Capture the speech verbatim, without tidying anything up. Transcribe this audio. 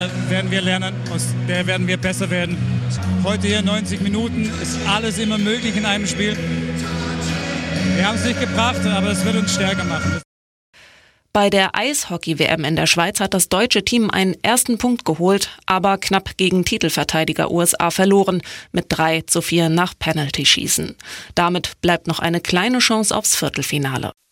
Werden wir lernen, aus der werden wir besser werden. Heute hier neunzig Minuten, ist alles immer möglich in einem Spiel. Wir haben es nicht gebracht, aber es wird uns stärker machen. Bei der Eishockey-W M in der Schweiz hat das deutsche Team einen ersten Punkt geholt, aber knapp gegen Titelverteidiger U S A verloren, mit drei zu vier nach Penalty-Schießen. Damit bleibt noch eine kleine Chance aufs Viertelfinale.